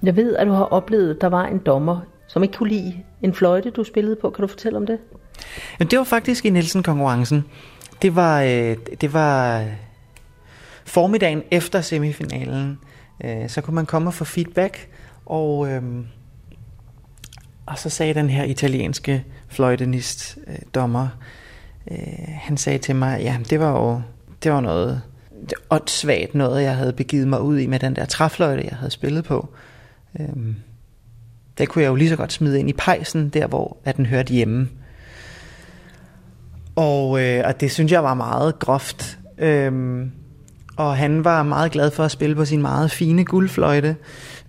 Jeg ved, at du har oplevet, at der var en dommer, som ikke kunne lide en fløjte, du spillede på. Kan du fortælle om det? Jamen, det var faktisk i Nielsen-konkurrencen. Det var formiddagen efter semifinalen. Så kunne man komme og få feedback, og så sagde den her italienske fløjtenist, dommer, han sagde til mig, ja, det var noget åndssvagt, noget jeg havde begivet mig ud i med den der træfløjte, jeg havde spillet på. Der kunne jeg jo lige så godt smide ind i pejsen, der hvor at den hørte hjemme. Og det synes jeg var meget groft. Og han var meget glad for at spille på sin meget fine guldfløjte.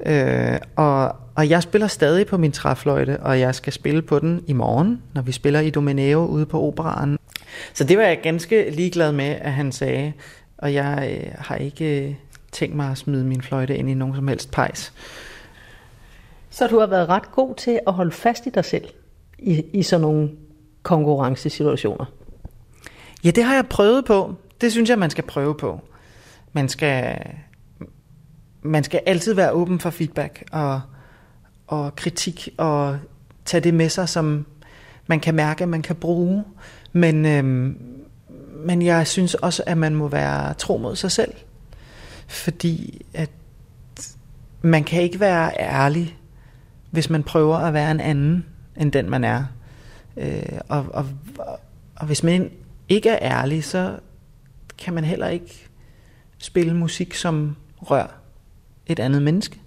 Og jeg spiller stadig på min træfløjte, og jeg skal spille på den i morgen, når vi spiller i Domeneo ude på Operaen. Så det var jeg ganske ligeglad med, at han sagde, og jeg har ikke tænkt mig at smide min fløjte ind i nogen som helst pejs. Så du har været ret god til at holde fast i dig selv i sådan nogle konkurrencesituationer? Ja, det har jeg prøvet på. Det synes jeg, man skal prøve på. Man skal altid være åben for feedback og kritik, og tage det med sig, som man kan mærke, man kan bruge. Men jeg synes også, at man må være tro mod sig selv. Fordi at man kan ikke være ærlig, hvis man prøver at være en anden, end den man er. Og hvis man ikke er ærlig, så kan man heller ikke spille musik, som rører et andet menneske.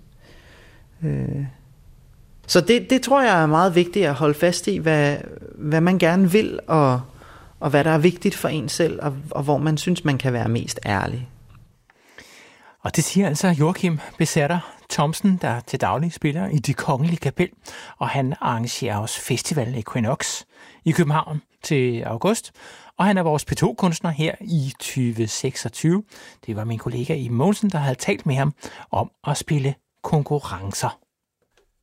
Så det tror jeg er meget vigtigt at holde fast i, hvad man gerne vil, og hvad der er vigtigt for en selv, og hvor man synes, man kan være mest ærlig. Og det siger altså Joachim Besatter Thomsen, der til daglig spiller i Det Kongelige Kapel, og han arrangerer også Festival Equinox i København til august, og han er vores P2-kunstner her i 2026. Det var min kollega Iben Mogensen, der havde talt med ham om at spille konkurrencer.